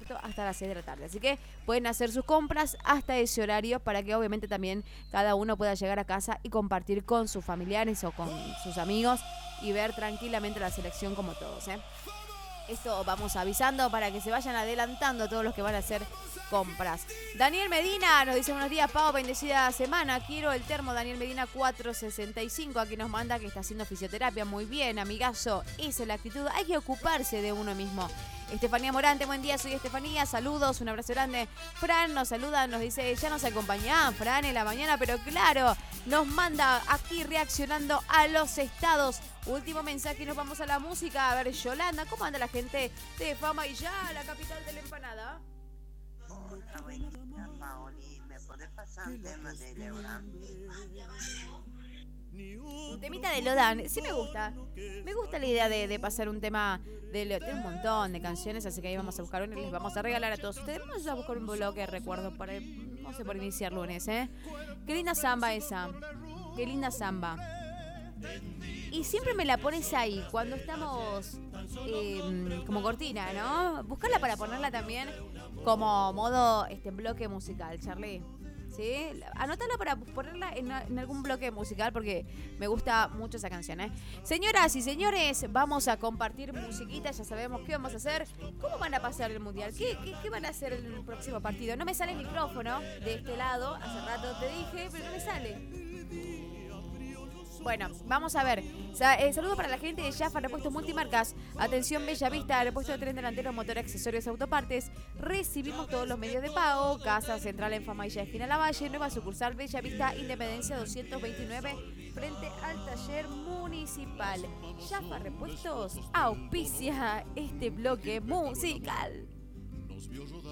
hasta las 6 de la tarde. Así que pueden hacer sus compras hasta ese horario para que obviamente también cada uno pueda llegar a casa y compartir con sus familiares o con sus amigos y ver tranquilamente la selección como todos, ¿eh? Esto vamos avisando para que se vayan adelantando todos los que van a hacer compras. Daniel Medina nos dice: buenos días, Pau, bendecida semana. Quiero el termo. Daniel Medina 465. Aquí nos manda que está haciendo fisioterapia. Muy bien, amigazo. Esa es la actitud. Hay que ocuparse de uno mismo. Estefanía Morante, buen día, soy Estefanía, saludos, un abrazo grande. Fran nos saluda, nos dice: ya nos acompañaba Fran en la mañana, pero claro, nos manda aquí reaccionando a los estados. Último mensaje y nos vamos a la música. A ver, Yolanda, ¿cómo anda la gente de Fama y ya, la capital de la empanada? Hola, buen día, Paoli. ¿Me podés pasar un tema de Leodán? Un temita de Lodan, sí me gusta. Me gusta la idea de pasar un tema de Lodan. Tiene un montón de canciones, así que ahí vamos a buscar uno y les vamos a regalar a todos ustedes. Vamos a buscar un bloque de recuerdo para, no sé, por iniciar lunes, ¿eh? Qué linda samba esa. Qué linda samba. Y siempre me la pones ahí, cuando estamos como cortina, ¿no? Buscarla para ponerla también como modo bloque musical, Charlie. ¿Sí? Anótala para ponerla en algún bloque musical porque me gusta mucho esa canción, ¿eh? Señoras y señores, vamos a compartir musiquita, ya sabemos qué vamos a hacer. ¿Cómo van a pasar el mundial? ¿Qué van a hacer en el próximo partido? No me sale el micrófono de este lado, hace rato te dije, pero no me sale. Bueno, vamos a ver. Saludo para la gente de Jaffa, repuestos multimarcas. Atención, Bella Vista, repuesto de tren delantero, motor, accesorios, autopartes. Recibimos todos los medios de pago. Casa Central en Famaya, esquina Lavalle. Nueva sucursal, Bella Vista, Independencia 229, frente al taller municipal. Jaffa Repuestos auspicia este bloque musical.